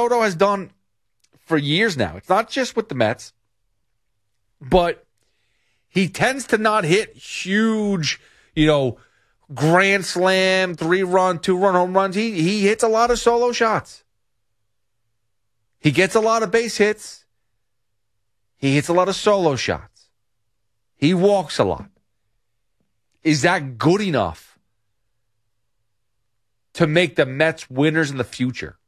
Soto has done for years now, it's not just with the Mets, but he tends to not hit huge, grand slam, 3-run, 2-run home runs. He hits a lot of solo shots. He gets a lot of base hits. He hits a lot of solo shots. He walks a lot. Is that good enough to make the Mets winners in the future?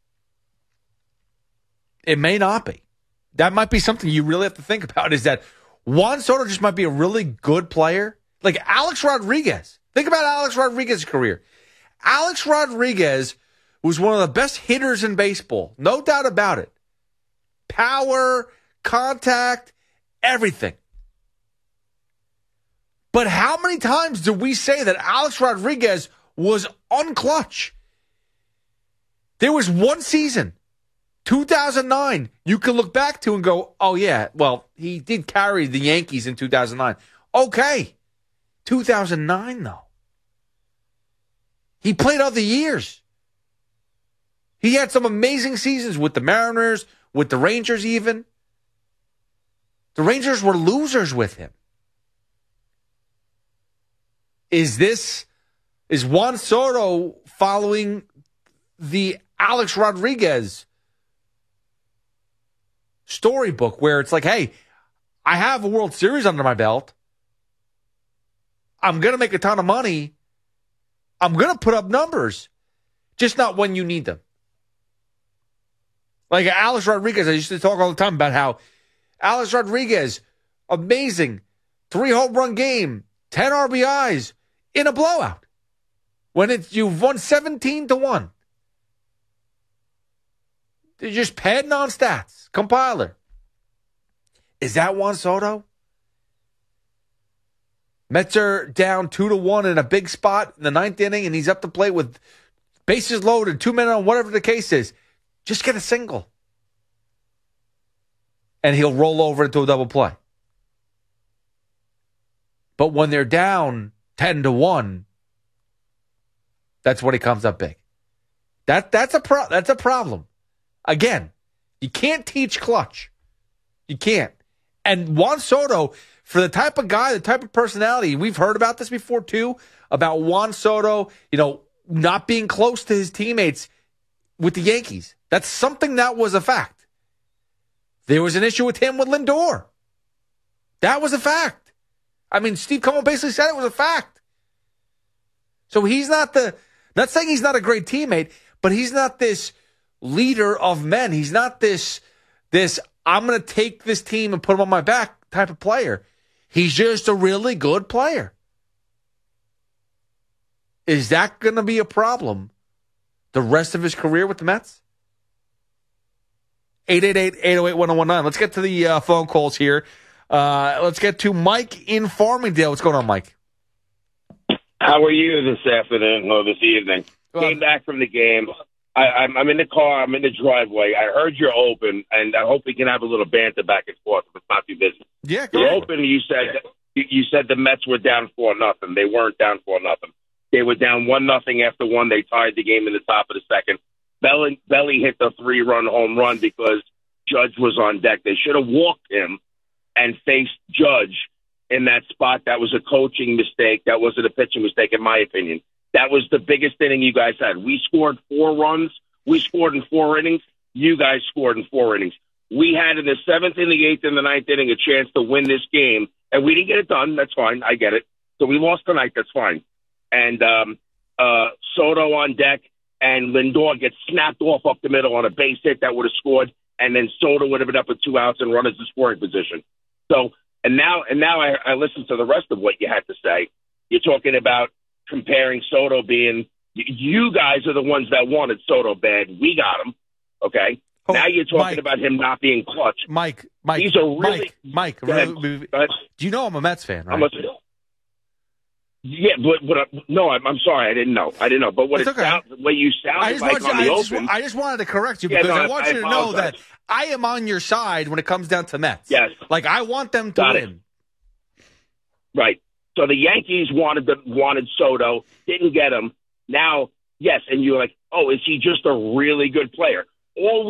It may not be. That might be something you really have to think about, is that Juan Soto just might be a really good player. Like Alex Rodriguez. Think about Alex Rodriguez's career. Alex Rodriguez was one of the best hitters in baseball. No doubt about it. Power, contact, everything. But how many times do we say that Alex Rodriguez was unclutch? There was one season, 2009, you can look back to and go, oh yeah, well, he did carry the Yankees in 2009. Okay. 2009, though. He played other years. He had some amazing seasons with the Mariners, with the Rangers even. The Rangers were losers with him. Is Juan Soto following the Alex Rodriguez storybook where it's like, hey, I have a World Series under my belt. I'm going to make a ton of money. I'm going to put up numbers, just not when you need them. Like Alex Rodriguez, I used to talk all the time about how Alex Rodriguez, amazing, 3 home run game, 10 RBIs in a blowout. When you've won 17-1. They're just padding on stats. Compiler. Is that Juan Soto? Mets are down 2-1 in a big spot in the 9th inning, and he's up to plate with bases loaded, 2 men on, whatever the case is. Just get a single. And he'll roll over into a double play. But when they're down 10-1, that's when he comes up big. That's a problem. Again, you can't teach clutch. You can't. And Juan Soto, for the type of guy, the type of personality, we've heard about this before too, about Juan Soto, not being close to his teammates with the Yankees. That's something that was a fact. There was an issue with him with Lindor. That was a fact. I mean, Steve Cohen basically said it was a fact. So he's not saying he's not a great teammate, but he's not this leader of men. He's not this I'm going to take this team and put him on my back type of player. He's just a really good player. Is that going to be a problem the rest of his career with the Mets? 888-808-1019. Let's get to the phone calls here. Let's get to Mike in Farmingdale. What's going on, Mike? How are you this afternoon or this evening? Came back from the game. I'm in the car. I'm in the driveway. I heard you're open, and I hope we can have a little banter back and forth if it's not too busy. Yeah, you're open. You said the Mets were down 4-0. They weren't down 4-0. They were down 1-0 after one. They tied the game in the top of the second. Belly hit the 3-run home run because Judge was on deck. They should have walked him and faced Judge in that spot. That was a coaching mistake. That wasn't a pitching mistake, in my opinion. That was the biggest inning you guys had. We scored 4 runs. We scored in 4 innings. You guys scored in 4 innings. We had in the 7th and the 8th and the 9th inning a chance to win this game, and we didn't get it done. That's fine. I get it. So we lost tonight. That's fine. And Soto on deck, and Lindor gets snapped off up the middle on a base hit that would have scored, and then Soto would have been up with 2 outs and run as the scoring position. So, and now I listen to the rest of what you had to say. You're talking about comparing Soto being, you guys are the ones that wanted Soto bad. We got him. Okay. Now you're talking about him not being clutch. Mike, he's a really Mike. Do you know I'm a Mets fan, right? Yeah, but no, I'm sorry, I didn't know. But what what you sounded like on the open. I just wanted to correct you because I want you to know that I am on your side when it comes down to Mets. Yes, like I want them to win. Right. So the Yankees wanted Soto, didn't get him. Now, yes, and you're like, oh, is he just a really good player? All